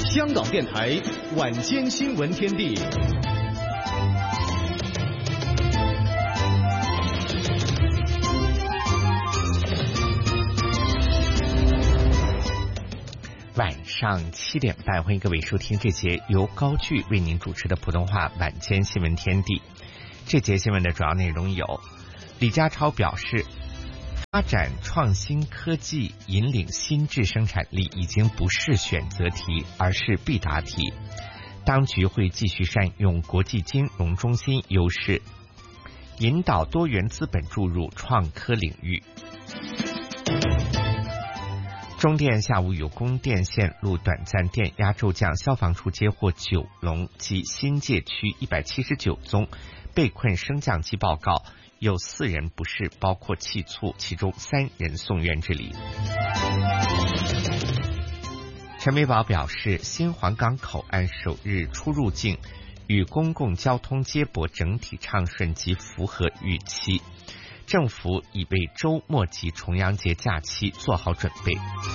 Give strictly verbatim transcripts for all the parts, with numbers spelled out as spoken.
香港电台晚间新闻天地。 晚上七点半，欢迎各位收听这节由高炬为您主持的普通话晚间新闻天地。这节新闻的主要内容有：李家超表示，发展创新科技、引领新质生产力已经不是选择题，而是必答题。当局会继续善用国际金融中心优势，引导多元资本注入创科领域。中电下午有供电线路短暂电压骤降，消防处接获九龙及新界区一百七十九宗被困升降机报告，有四人不适，包括气促，其中三人送院治理。陈美宝表示，新皇岗口岸首日出入境与公共交通接驳整体畅顺及符合预期，政府已为周末及重阳节假期做好准备。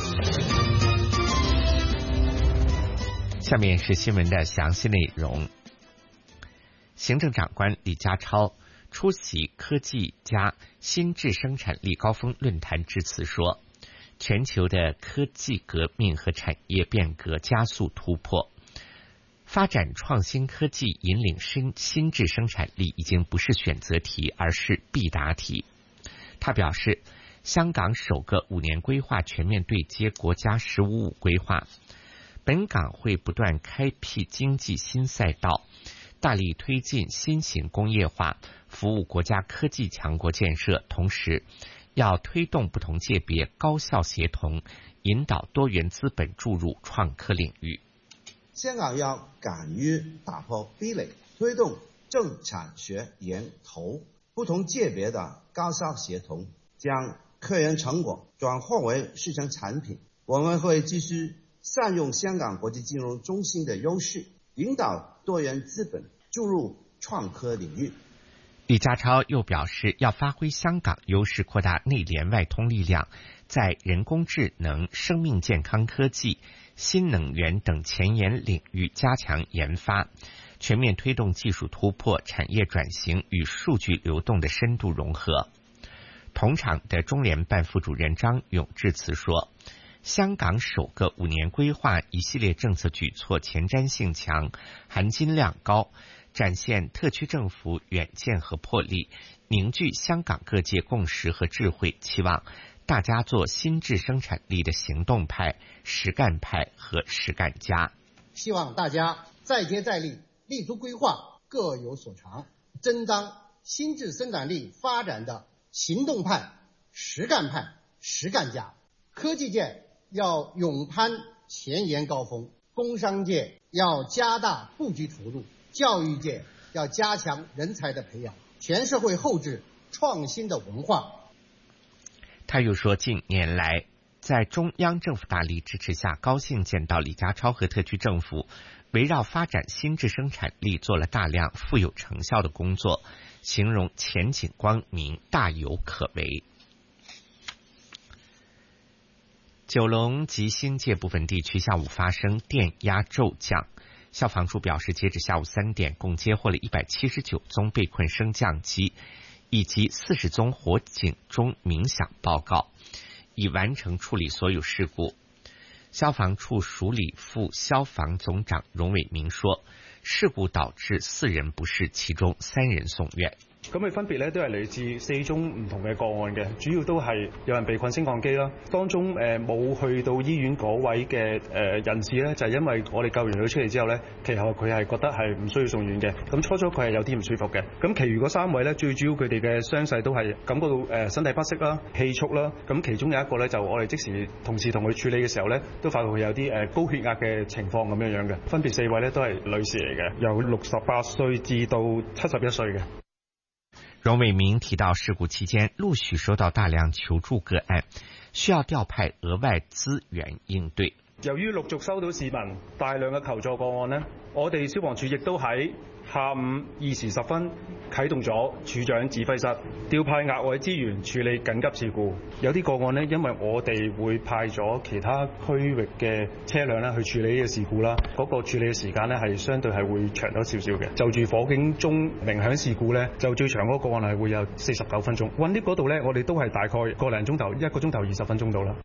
下面是新闻的详细内容。行政长官李家超出席科技加新质生产力高峰论坛致辞说，全球的科技革命和产业变革加速突破，发展创新科技引领新新质生产力已经不是选择题，而是必答题。他表示，香港首个五年规划全面对接国家十五五规划，本港会不断开辟经济新赛道，大力推进新型工业化，服务国家科技强国建设，同时要推动不同界别高效协同，引导多元资本注入创科领域。 香港要敢于打破壁垒，推动政产学研投不同界别的高效协同，将科研成果转化为市场产品。我们会继续善用香港国际金融中心的优势，引导多元资本注入创科领域。 李家超又表示，要发挥香港优势，扩大内联外通力量，在人工智能、生命健康科技、新能源等前沿领域加强研发，全面推动技术突破、产业转型与数据流动的深度融合。同场的中联办副主任张勇致辞说，香港首个五年规划一系列政策举措前瞻性强，含金量高，展现特区政府远见和魄力，凝聚香港各界共识和智慧，期望大家做新质生产力的行动派、实干派和实干家。 希望大家再接再厉，立足规划，各有所长，真当新质生产力发展的行动派、实干派、实干家。科技界要勇攀前沿高峰，工商界要加大布局投入，教育界要加强人才的培养，全社会厚植创新的文化。 他又说，近年来在中央政府大力支持下，高兴见到李家超和特区政府围绕发展新质生产力做了大量富有成效的工作，形容前景光明，大有可为。九龙及新界部分地区下午发生电压骤降，消防处表示，截至下午三点，共接获了一百七十九宗被困升降机以及四十宗火警钟鸣响报告，已完成处理所有事故。消防处署理副消防总長荣偉明說，事故導致四人不適，其中三人送院。 咁佢分別咧都係嚟自四宗唔同嘅個案嘅，主要都係有人被困升降機啦。當中誒冇去到醫院嗰位嘅誒人士咧，就係因為我哋救完佢出嚟之後咧，其後佢係覺得係唔需要送院嘅。咁初初佢係有啲唔舒服嘅。咁其餘嗰三位咧，最主要佢哋嘅傷勢都係感覺到誒身體不適啦、氣促啦。咁其中有一個咧，就我哋即時同時同佢處理嘅時候咧，都發覺佢有啲誒高血壓嘅情況咁樣樣嘅。分別四位咧都係女士嚟嘅，由六十八歲至到七十一歲嘅。 荣伟明提到，事故期間陸續收到大量求助個案，需要調派額外資源應對。 由於陸續收到市民大量嘅求助個案呢，我哋消防處亦都喺下午二時十分啟動咗處長指揮室，調派額外資源處理緊急事故。有啲個案呢，因為我哋會派咗其他區域嘅車輛咧去處理呢個事故啦，嗰、那個處理嘅時間呢係相對係會長咗少少嘅。就住火警鐘鳴響事故呢，就最長嗰個案係會有四十九分鐘。運 lift 嗰度呢，我哋都係大概個零鐘頭，一個鐘頭二十分鐘到啦。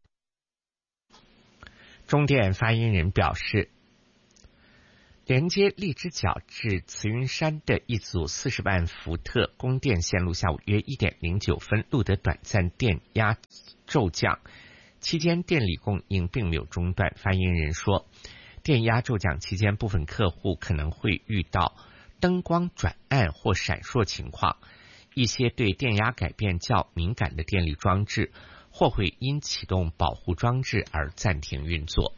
中電發言人表示，連接荔枝角至慈雲山的一組四十萬伏特供電線路下午約一點零九分錄得短暫電壓驟降，期間電力供應並沒有中斷。發言人說，電壓驟降期間部分客戶可能會遇到燈光轉暗或閃爍情況，一些對電壓改變較敏感的電力裝置或會因啟動保護裝置而暫停運作。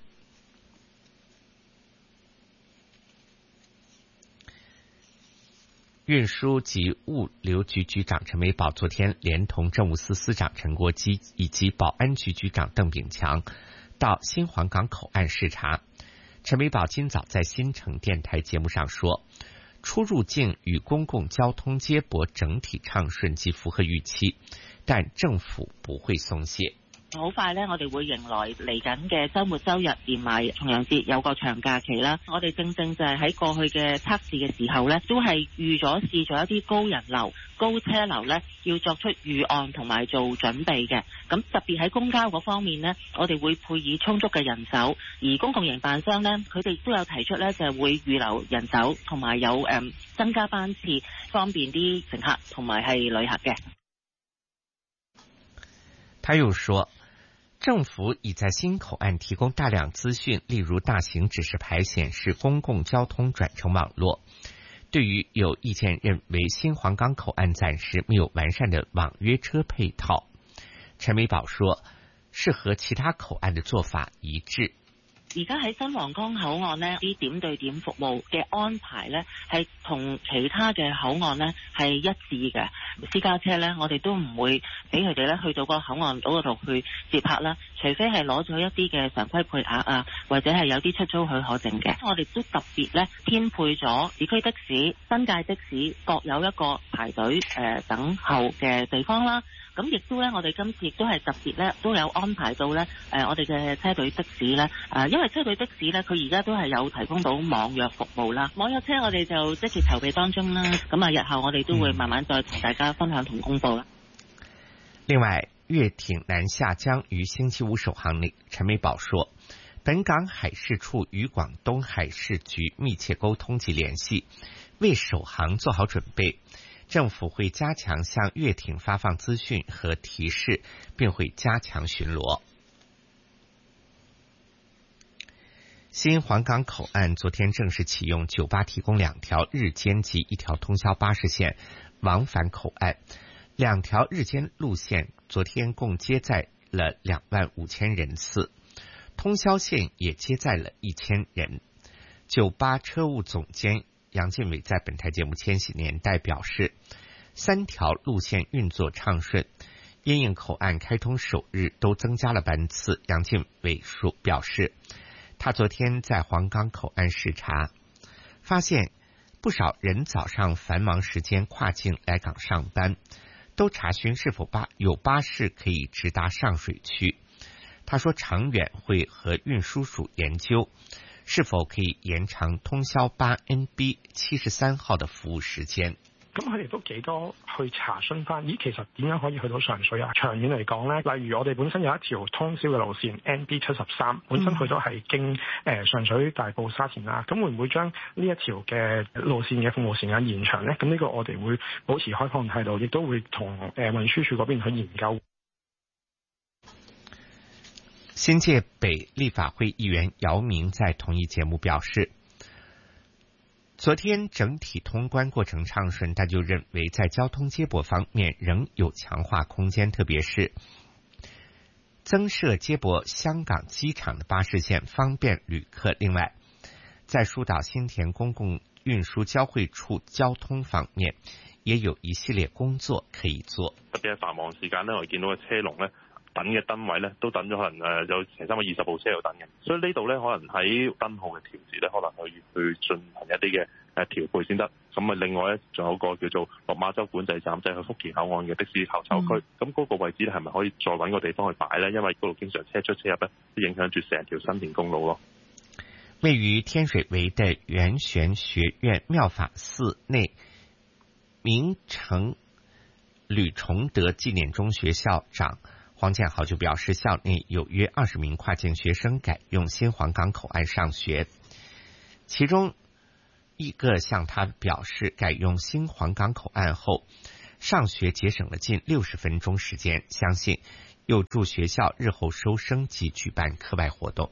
運輸及物流局局長陳美寶昨天連同政務司司長陳國基以及保安局局長鄧炳強到新皇崗口岸視察。陳美寶今早在新城電台節目上說，出入境與公共交通接駁整體暢順及符合預期，但政府不會鬆懈。 好快呢，我哋會迎來嚟緊嘅週末週日連埋重陽節有個長假期啦。我哋正正就係喺過去嘅測試嘅時候呢，都係預咗試咗一啲高人流、高車流呢，要作出預案同埋做準備嘅。咁特別喺公交嗰方面呢，我哋會配以充足嘅人手，而公共營辦商呢，佢哋都有提出呢，就係會預留人手同埋有誒、嗯、增加班次，方便啲乘客同埋係旅客嘅。 他又說，政府已在新口岸提供大量資訊，例如大型指示牌顯示公共交通轉乘網絡。對於有意見認為新皇崗口岸暫時沒有完善的網約車配套，陳美寶說，是和其他口岸的做法一致。 而家喺新皇崗口岸呢啲點對點服務嘅安排呢，係同其他嘅口岸呢係一致嘅。私家車呢，我哋都唔會俾佢哋呢去到個口岸嗰度去接客啦，除非係攞咗一啲嘅常規配額啊，或者係有啲出租許可證嘅。我哋都特別呢編配咗市區的士、新界的士各有一個排隊誒、呃、等候嘅地方啦。咁亦都咧，我哋今次亦都係特別咧，都有安排到咧，誒，我哋嘅車隊的士咧，誒，因為車隊的士咧，佢而家都係有提供到網約服務啦。網約車我哋就積極籌備當中啦，咁啊，日後我哋都會慢慢再同大家分享同公佈啦。 另外，粵艇南下將於星期五首航內，陳美寶說，本港海事處與廣東海事局密切溝通及聯繫，為首航做好準備。政府會加強向粵艇發放資訊和提示，並會加強巡邏。新皇崗口岸昨天正式啟用，九巴提供兩條日間及一條通宵巴士線往返口岸，兩條日間路線昨天共接載了兩萬五千人次，通宵線也接載了一千人。九巴車務總監楊進偉在本台節目《千禧年代》表示，三條路線運作暢順，因應口岸開通首日都增加了班次。楊進偉說表示，他昨天在皇崗口岸視察，發現不少人早上繁忙時間跨境來港上班，都查詢是否巴有巴士可以直達上水區。他說，長遠會和運輸署研究，是否可以延長通宵巴 N B 七十三號的服務時間？ 咁佢哋都幾多去查詢翻，咦，其實點樣可以去到上水啊？長遠嚟講呢，例如我哋本身有一條通宵嘅路線 N B 七十三，本身佢都係經誒、呃、上水、大埔、沙田啦。咁會唔會將呢一條嘅路線嘅服務時間延長呢？咁呢個我哋會保持開放態度，亦都會同誒運輸署嗰邊去研究。 新界北立法會議員姚明在同一節目表示，昨天整體通關過程暢順，但就認為在交通接駁方面仍有強化空間，特別是增設接駁香港機場的巴士線，方便旅客。另外，在疏導新田公共運輸交匯處交通方面，也有一系列工作可以做。 特別係繁忙時間呢，我哋見到嘅車龍呢， 等嘅燈位咧，都等咗可能誒有成三百二十部車喺度等嘅，所以呢度咧可能喺燈號嘅調節咧，可能去去進行一啲嘅誒調配先得。咁啊，另外咧仲有個叫做落馬洲管制站，即係去福田口岸嘅的士候籌區。咁嗰、嗯、個位置咧，係咪可以再揾個地方去擺咧？因為嗰度經常車出車入咧，都影響住成條新田公路咯。 位於天水圍的元玄學院妙法寺內明誠呂崇德紀念中學校長黃建豪就表示，校內有約二十名跨境學生改用新皇崗口岸上學，其中一個向他表示，改用新皇崗口岸後上學節省了近六十分鐘時間，相信有助學校日後收生及舉辦課外活動。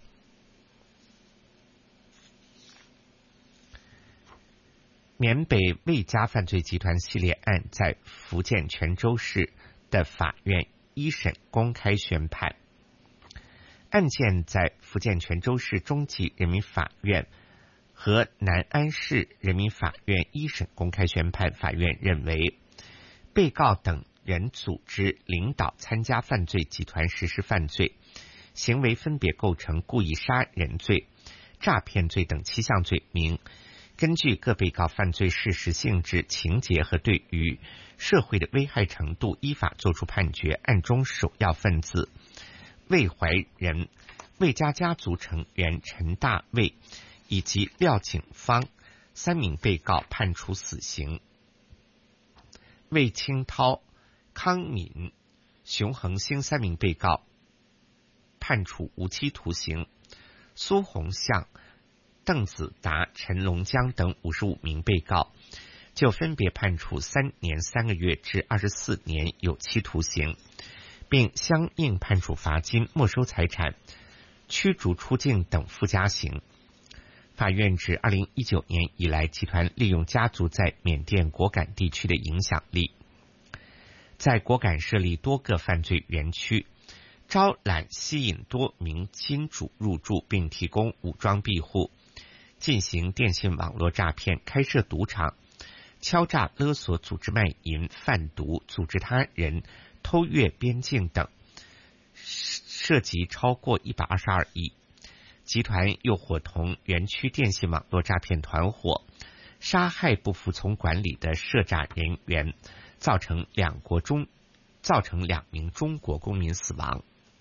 缅北魏家犯罪集團系列案在福建泉州市的法院一審公開宣判，案件在福建泉州市中級人民法院和南安市人民法院一審公開宣判。法院認為，被告等人組織領導參加犯罪集團實施犯罪，行為分別構成故意殺人罪、詐騙罪等七項罪名。根據各被告犯罪事實性質、情節和對於社會的危害程度，依法作出判決。案中首要分子魏懷仁、魏家家族成員陳大衛以及廖景芳三名被告判處死刑，魏清濤、康敏、熊恒星三名被告判處無期徒刑，蘇洪相、鄧子達、陳龍江等五十五名被告就分別判處三年三個月至二十四年有期徒刑，並相應判處罰金、沒收財產、驅逐出境等附加刑。法院指二零一九年以來，集團利用家族在緬甸果敢地區的影響力，在果敢設立多個犯罪園區，招攬吸引多名金主入駐，並提供武裝庇護，進行電信網絡詐騙，開設賭場，敲詐勒索、組織賣淫、販毒、組織他人偷越邊境等，涉及超過一百二十二億。集團又夥同園區電信網絡詐騙團夥，殺害不服從管理的涉詐人員，造成兩國中造成兩名中國公民死亡。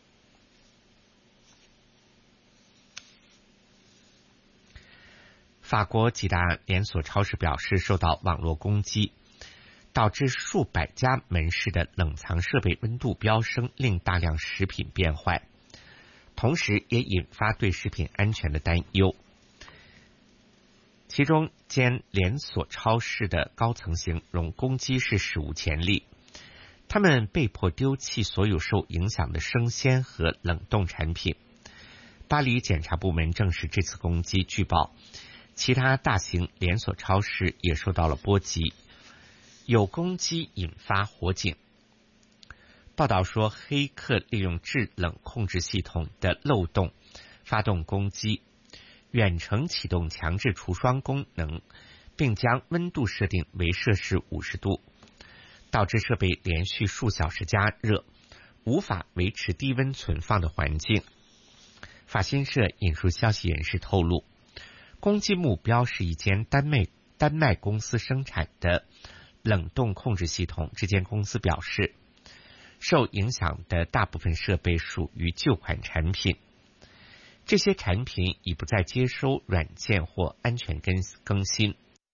法國幾大連鎖超市表示，受到網絡攻擊，導致數百家門市的冷藏設備溫度飆升，令大量食品變壞，同時也引發對食品安全的擔憂。其中間連鎖超市的高層形容攻擊是史無前例，他們被迫丟棄所有受影響的生鮮和冷凍產品。巴黎檢察部門證實這次攻擊，據報其他大型連鎖超市也受到了波及，有攻擊引發火警。報道說，黑客利用制冷控制系統的漏洞發動攻擊，遠程啟動強制除霜功能，並將溫度設定為攝氏五十度，導致設備連續數小時加熱，無法維持低溫存放的環境。法新社引述消息人士透露，攻擊目標是一間丹麥丹麥公司生產的冷凍控制系統。這間公司表示，受影響的大部分設備屬於舊款產品，這些產品已不再接收軟件或安全更更新。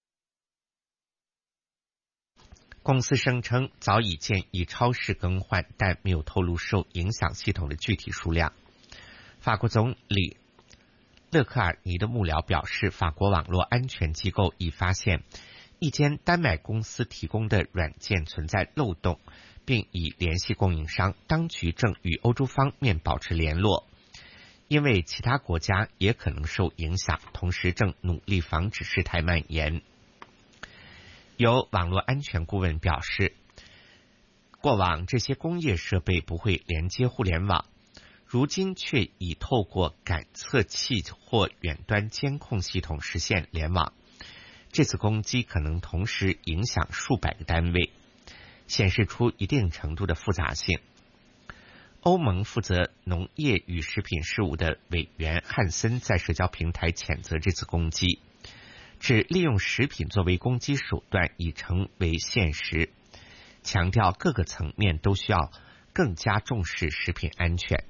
公司聲稱早已建議超市更換，但沒有透露受影響系統的具體數量。法國總理勒克爾尼的幕僚表示，法國網絡安全機構已發現一間丹麥公司提供的軟件存在漏洞，並已聯繫供應商。當局正與歐洲方面保持聯絡，因為其他國家也可能受影響，同時正努力防止事態蔓延。有網絡安全顧問表示，過往這些工業設備不會連接互聯網，如今卻已透過感測器或遠端監控系統實現聯網。這次攻擊可能同時影響數百個單位，顯示出一定程度的複雜性。 欧盟负责农业与食品事务的委员汉森在社交平台谴责这次攻击，指利用食品作为攻击手段已成为现实，强调各个层面都需要更加重视食品安全。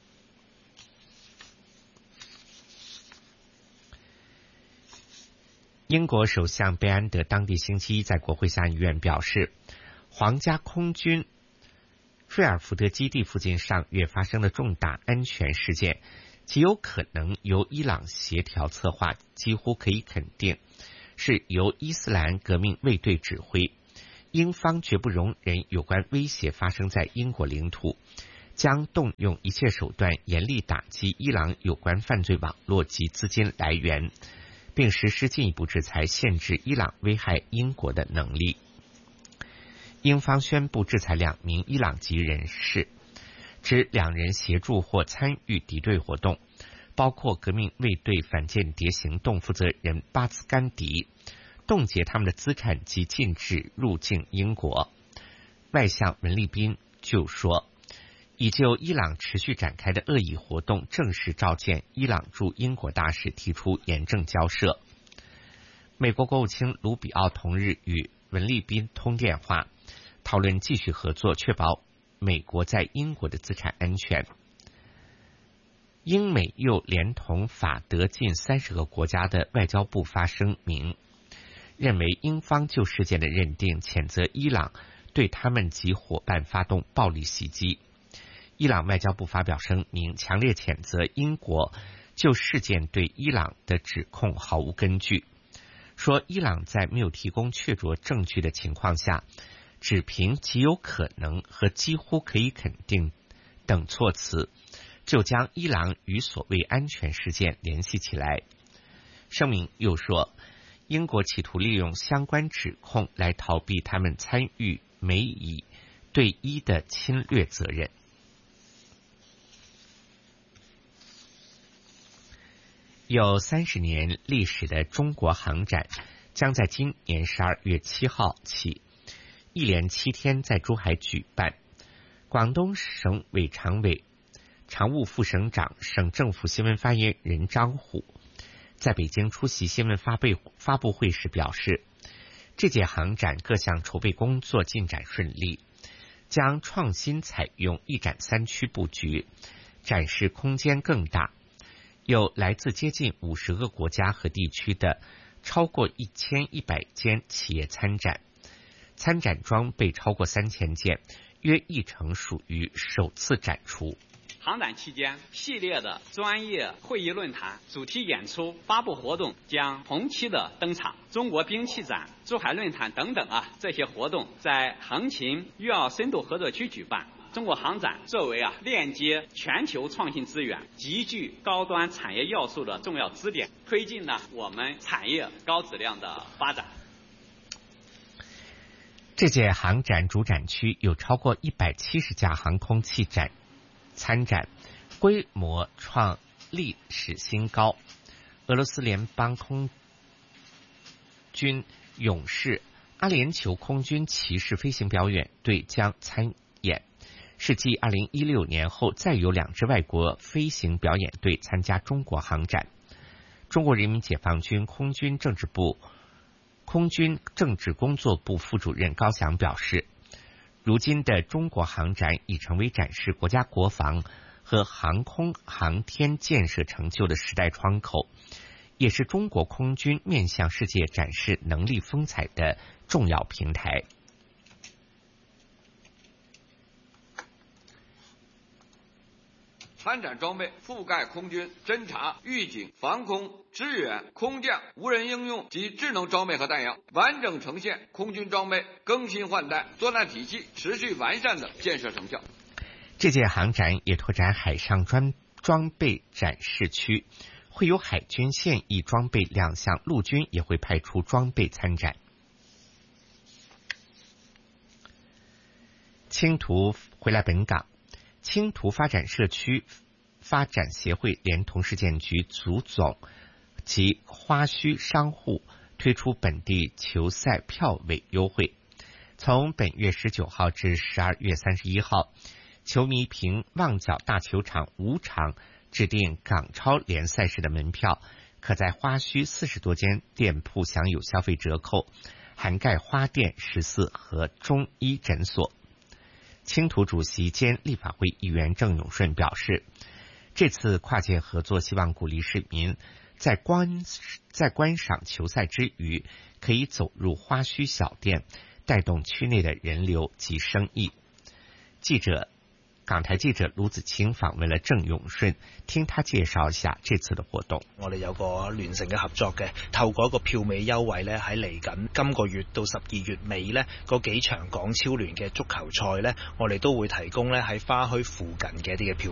英国首相贝安德当地星期一在国会下议院表示，皇家空军瑞尔福德基地附近上月发生的重大安全事件极有可能由伊朗协调策划，几乎可以肯定是由伊斯兰革命卫队指挥。英方绝不容忍有关威胁发生在英国领土，将动用一切手段严厉打击伊朗有关犯罪网络及资金来源，并实施进一步制裁，限制伊朗危害英国的能力。英方宣布制裁两名伊朗籍人士，指两人协助或参与敌对活动，包括革命卫队反间谍行动负责人巴兹甘迪，冻结他们的资产及禁止入境英国。外相文利宾就说，已就伊朗持续展开的恶意活动正式召见伊朗驻英国大使，提出严正交涉。美国国务卿卢比奥同日与文利宾通电话，讨论继续合作，确保美国在英国的资产安全。英美又连同法德近三十个国家的外交部发声明，认为英方就事件的认定，谴责伊朗对他们及伙伴发动暴力袭击。伊朗外交部发表声明，强烈谴责英国就事件对伊朗的指控毫无根据，说伊朗在没有提供确凿证据的情况下，只凭极有可能和几乎可以肯定等措辞，就将伊朗与所谓安全事件联系起来。声明又说，英国企图利用相关指控来逃避他们参与美以对伊的侵略责任。有三十年历史的中国航展将在今年十二月七号起一连七天在珠海举办。广东省委常委、常务副省长、省政府新闻发言人张虎在北京出席新闻发布发布会时表示，这届航展各项筹备工作进展顺利，将创新采用一展三区布局，展示空间更大。有来自接近五十个国家和地区的超过一千一百间企业参展，参展装备超过三千件，约一成属于首次展出。 航展期间，系列的专业会议论坛、主题演出、发布活动将同期的登场。中国兵器展、珠海论坛等等啊，这些活动在横琴粤澳深度合作区举办。中国航展作为啊链接全球创新资源、极具高端产业要素的重要支点，推进呢我们产业高质量的发展。 这届航展主展区有超过一百七十架航空器展参展，规模创历史新高。俄罗斯联邦空军勇士阿联酋空军骑士飞行表演队将参演，是继二零一六年后再有两支外国飞行表演队参加中国航展。中国人民解放军空军政治部空军政治工作部副主任高翔表示，如今的中国航展已成为展示国家国防和航空航天建设成就的时代窗口，也是中国空军面向世界展示能力风采的重要平台。 参展装备覆盖空军侦察、预警、防空、支援、空降、无人应用及智能装备和弹药，完整呈现空军装备更新换代、作战体系持续完善的建设成效。 这届航展也拓展海上装装备展示区，会有海军现役装备亮相，陆军也会派出装备参展。青图回来本港，青图发展社区发展协会连同市建局足总及花墟商户推出本地球赛票尾优惠，从本月十九号至十二月三十一号， 球迷凭旺角大球场五场指定港超联赛时的门票，可在花墟四十多间店铺享有消费折扣，涵盖花店、十四和中医诊所。青图主席兼立法会议员郑永顺表示，这次跨界合作希望鼓励市民在观在观赏球赛之余，可以走入花墟小店，带动区内的人流及生意。记者港台記者盧子清訪問了鄭永順，聽他介紹一下這次的活動。 我哋有個聯乘嘅合作嘅，透過一個票尾優惠咧，喺嚟緊今個月到十二月尾咧，嗰幾場港超聯嘅足球賽咧，我哋都會提供咧喺花墟附近嘅一啲嘅票。